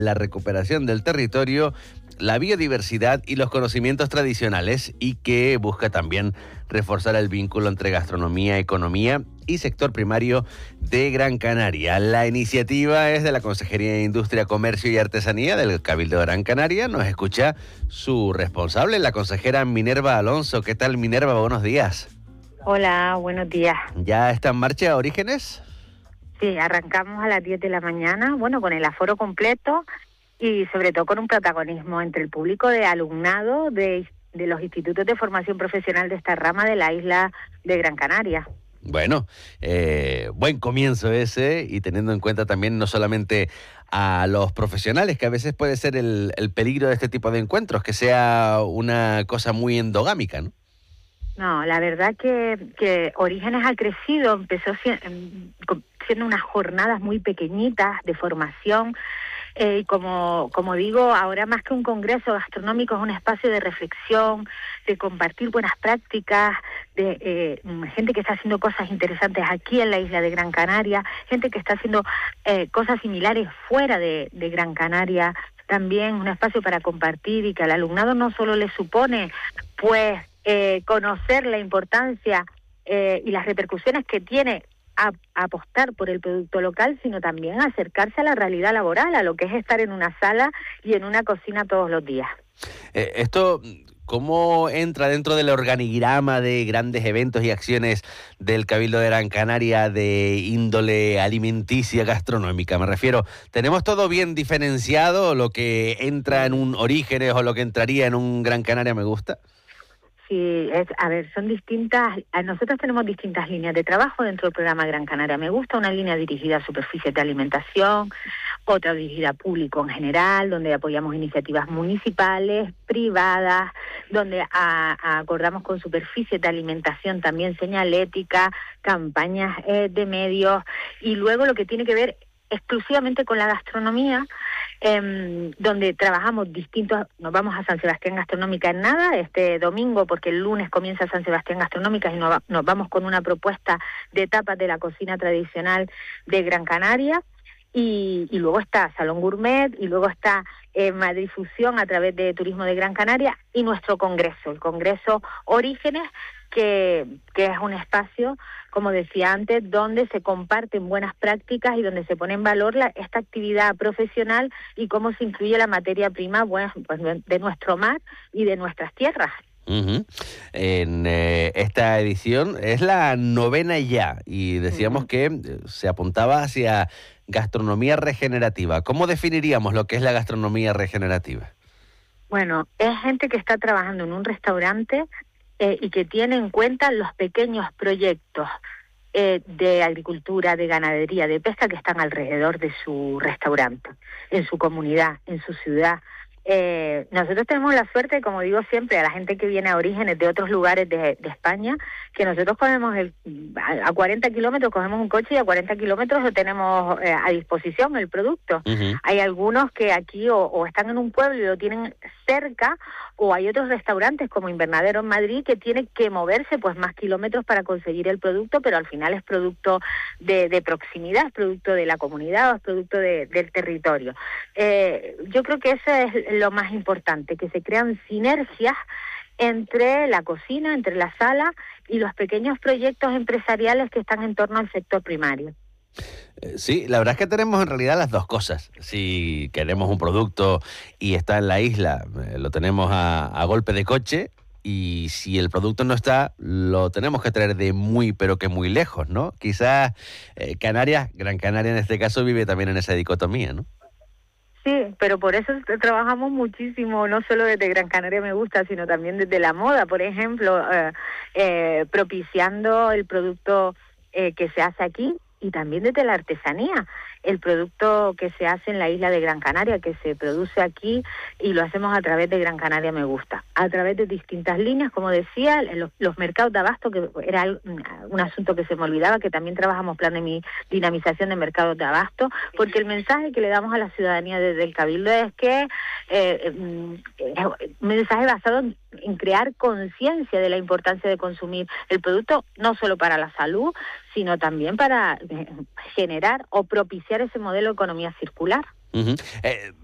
la recuperación del territorio, la biodiversidad y los conocimientos tradicionales, y que busca también reforzar el vínculo entre gastronomía, economía y sector primario de Gran Canaria. La iniciativa es de la Consejería de Industria, Comercio y Artesanía del Cabildo de Gran Canaria. Nos escucha su responsable, la consejera Minerva Alonso. ¿Qué tal, Minerva? Buenos días. Hola, buenos días. ¿Ya está en marcha Orígenes? Sí, arrancamos a las 10 de la mañana, bueno, con el aforo completo y sobre todo con un protagonismo entre el público de alumnado de los institutos de formación profesional de esta rama de la isla de Gran Canaria. Bueno, buen comienzo ese, y teniendo en cuenta también no solamente a los profesionales, que a veces puede ser el peligro de este tipo de encuentros, que sea una cosa muy endogámica, ¿no? No, la verdad que Orígenes ha crecido, empezó siendo unas jornadas muy pequeñitas de formación. Y como digo, ahora más que un congreso gastronómico es un espacio de reflexión, de compartir buenas prácticas, de gente que está haciendo cosas interesantes aquí en la isla de Gran Canaria, gente que está haciendo cosas similares fuera de Gran Canaria. También un espacio para compartir, y que al alumnado no solo le supone pues conocer la importancia y las repercusiones que tiene apostar por el producto local, sino también acercarse a la realidad laboral, a lo que es estar en una sala y en una cocina todos los días. Esto, ¿cómo entra dentro del organigrama de grandes eventos y acciones del Cabildo de Gran Canaria de índole alimenticia, gastronómica? Me refiero, ¿tenemos todo bien diferenciado, lo que entra en un Orígenes o lo que entraría en un Gran Canaria Me Gusta? Sí, son distintas. Nosotros tenemos distintas líneas de trabajo dentro del programa Gran Canaria Me Gusta, una línea dirigida a superficies de alimentación, otra dirigida a público en general, donde apoyamos iniciativas municipales, privadas, donde acordamos con superficies de alimentación también señalética, campañas de medios, y luego lo que tiene que ver exclusivamente con la gastronomía, donde trabajamos distintos. Nos vamos a San Sebastián Gastronómica en nada, este domingo, porque el lunes comienza San Sebastián Gastronómica, y nos vamos con una propuesta de tapas de la cocina tradicional de Gran Canaria, y luego está Salón Gourmet, y luego está Madrid Fusión a través de Turismo de Gran Canaria, y nuestro congreso, el Congreso Orígenes, que es un espacio, como decía antes, donde se comparten buenas prácticas y donde se pone en valor esta actividad profesional y cómo se incluye la materia prima pues de nuestro mar y de nuestras tierras. Uh-huh. En esta edición es la 9ª ya, y decíamos que se apuntaba hacia gastronomía regenerativa. ¿Cómo definiríamos lo que es la gastronomía regenerativa? Bueno, es gente que está trabajando en un restaurante y que tiene en cuenta los pequeños proyectos de agricultura, de ganadería, de pesca que están alrededor de su restaurante, en su comunidad, en su ciudad. Nosotros tenemos la suerte, como digo siempre, a la gente que viene a Orígenes de otros lugares de España, que nosotros cogemos a 40 kilómetros, cogemos un coche, y a 40 kilómetros lo tenemos a disposición el producto. Uh-huh. Hay algunos que aquí o están en un pueblo y lo tienen cerca, o hay otros restaurantes como Invernadero en Madrid que tienen que moverse pues más kilómetros para conseguir el producto, pero al final es producto de proximidad, es producto de la comunidad, o es producto del territorio. Yo creo que eso es lo más importante, que se crean sinergias entre la cocina, entre la sala y los pequeños proyectos empresariales que están en torno al sector primario. Sí, la verdad es que tenemos en realidad las dos cosas. Si queremos un producto y está en la isla, lo tenemos a golpe de coche, y si el producto no está, lo tenemos que traer de muy, pero que muy lejos, ¿no? Quizás Canarias, Gran Canaria en este caso, vive también en esa dicotomía, ¿no? Sí, pero por eso trabajamos muchísimo, no solo desde Gran Canaria Me Gusta, sino también desde la moda, por ejemplo, propiciando el producto que se hace aquí, y también desde la artesanía, el producto que se hace en la isla de Gran Canaria, que se produce aquí, y lo hacemos a través de Gran Canaria Me Gusta, a través de distintas líneas, como decía, los mercados de abasto, que era un asunto que se me olvidaba, que también trabajamos plan de dinamización de mercados de abasto, porque el mensaje que le damos a la ciudadanía desde el Cabildo es que un mensaje basado en crear conciencia de la importancia de consumir el producto, no solo para la salud, sino también para generar o propiciar ese modelo de economía circular. Uh-huh.